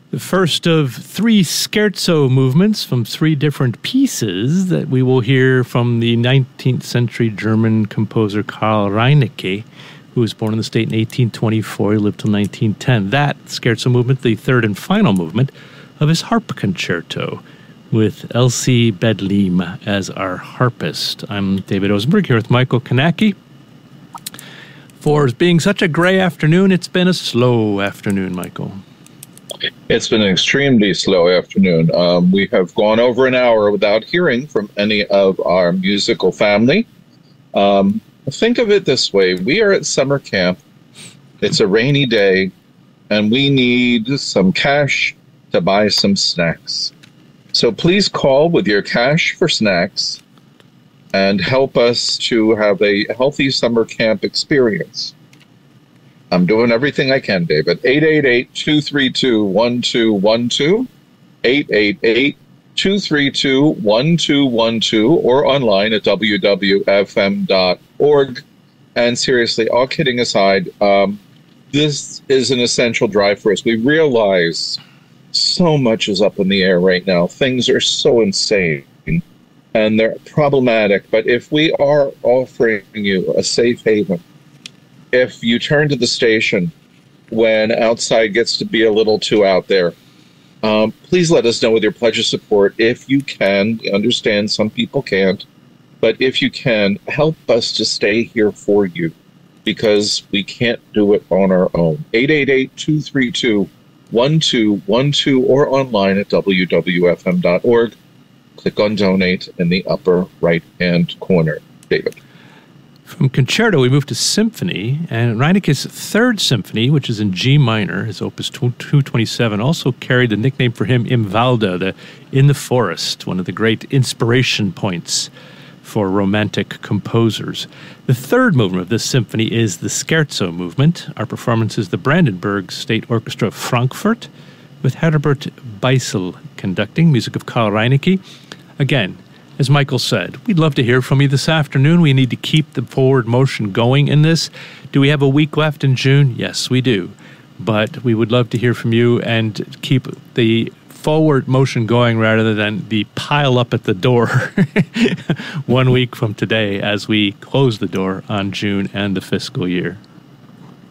The first of three scherzo movements from three different pieces that we will hear from the 19th century German composer Karl Reinecke, who was born in the state in 1824. He lived till 1910. That scherzo movement, the third and final movement of his harp concerto, with Elsie Bedlim as our harpist. I'm David Osenberg here with Michael Konecki. For being such a gray afternoon, it's been a slow afternoon, Michael. It's been an extremely slow afternoon. We have gone over an hour without hearing from any of our musical family. Think of it this way. We are at summer camp. It's a rainy day, and we need some cash to buy some snacks. So please call with your cash for snacks and help us to have a healthy summer camp experience. I'm doing everything I can, David. 888-232-1212, 888-232-1212, or online at www.fm.org. And seriously, all kidding aside, this is an essential drive for us. We realize so much is up in the air right now. Things are so insane, and they're problematic. But if we are offering you a safe haven, if you turn to the station when outside gets to be a little too out there, please let us know with your pledge of support. If you can, we understand some people can't, but if you can, help us to stay here for you, because we can't do it on our own. 888-232-1212 or online at www.fm.org. Click on donate in the upper right-hand corner. David. From concerto, we move to symphony, and Reinecke's third symphony, which is in G minor, his opus 227, also carried the nickname for him Im Walde, the In the Forest, one of the great inspiration points for romantic composers. The third movement of this symphony is the scherzo movement. Our performance is the Brandenburg State Orchestra of Frankfurt, with Herbert Beisel conducting, music of Karl Reinecke. Again, as Michael said, we'd love to hear from you this afternoon. We need to keep the forward motion going in this. Do we have a week left in June? Yes, we do. But we would love to hear from you and keep the forward motion going rather than the pile up at the door 1 week from today as we close the door on June and the fiscal year.